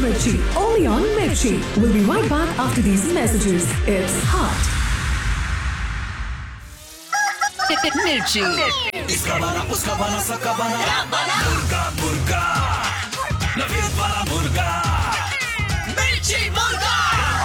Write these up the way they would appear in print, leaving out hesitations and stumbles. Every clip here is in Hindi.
Mirchi, only on Mirchi. We'll be right back after these messages. It's hot. Mirchi. इसका बना, उसका बना, सबका बना, मुर्गा मुर्गा, नवीद वाला मुर्गा, मिर्ची मुर्गा।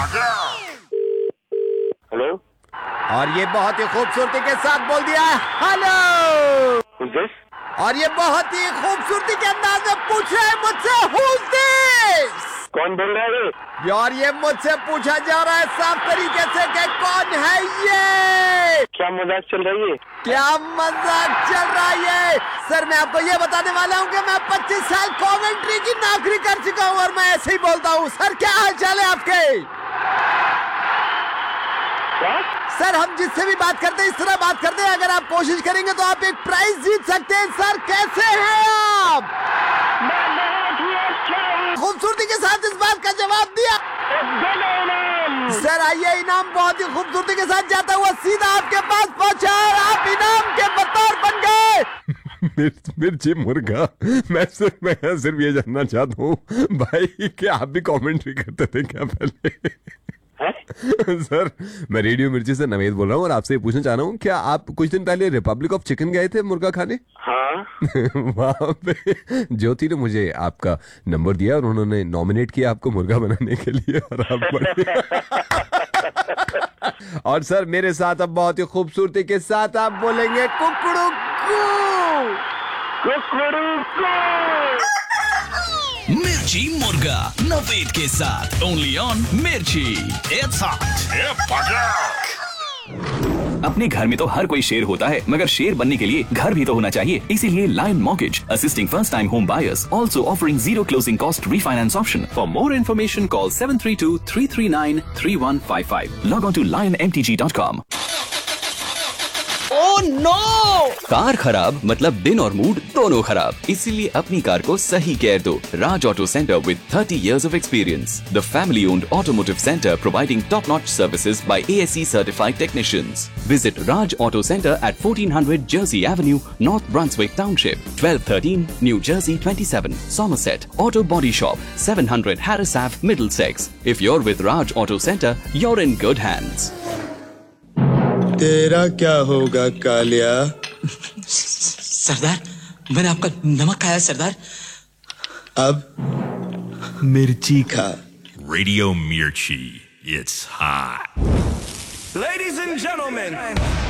हेलो। और ये बहुत ही खूबसूरती के साथ बोल दिया है हेलो। और ये बहुत ही खूबसूरती के अंदाज में पूछ रहा है मुझसे who's this? कौन बोल रहा है? यार ये मुझसे पूछा जा रहा है साफ तरीके से कि कौन है ये? क्या मजाक चल रही है? क्या मजाक चल रहा है? सर मैं आपको ये बताने वाला हूँ कि मैं 25 साल कमेंट्री की नौकरी कर चुका हूँ और मैं ऐसे ही बोलता हूँ। सर क्या हाल चाल है आपके? क्या? सर हम जिससे भी बात करते हैं इस तरह बात करते हैं, अगर आप कोशिश करेंगे तो आप एक प्राइज जीत सकते हैं। सर कैसे हैं आप? खूबसूरती के साथ इस बात का जवाब दिया। सर आइए, इनाम बहुत ही खूबसूरती के साथ जाता हुआ सीधा आपके पास पहुंचा और आप इनाम के बतौर बन गए मिर्ची मुर्गा। मैं सिर्फ ये जानना चाहता हूँ भाई कि आप भी कमेंट्री करते थे क्या पहले? सर मैं रेडियो मिर्ची से नवेद बोल रहा हूँ और आपसे पूछना चाह रहा हूँ, क्या आप कुछ दिन पहले रिपब्लिक ऑफ चिकन गए थे मुर्गा खाने? हाँ। वहाँ पे ज्योति ने मुझे आपका नंबर दिया और उन्होंने नॉमिनेट किया आपको मुर्गा बनाने के लिए और आप और सर मेरे साथ अब बहुत ही खूबसूरती के साथ आप बोलेंगे कुकड़ू मिर्ची मुर्गा नवेद के साथ ओनली ऑन मिर्ची। It's hot. अपने घर में तो हर कोई शेर होता है, मगर शेर बनने के लिए घर भी तो होना चाहिए। इसीलिए lion mortgage assisting first time home buyers, also offering zero closing cost refinance option. For more information call 732-339-3155. Log on to lionmtg.com. Oh no! Car खराब मतलब दिन और मूड दोनों खराब, इसीलिए अपनी कार को सही केयर दो। राज auto centre with 30 years of experience. The family-owned automotive center providing top-notch services by ASE certified technicians. Visit Raj Auto Center at 1400 Jersey Avenue, North Brunswick Township, 1213 New Jersey 27, Somerset. Auto Body Shop, 700 Harris Ave, Middlesex. If you're with Raj Auto Center, you're in good hands. तेरा क्या होगा कालिया? सरदार मैंने आपका नमक खाया सरदार। अब मिर्ची खा। Radio Mirchi. It's hot. Ladies and gentlemen,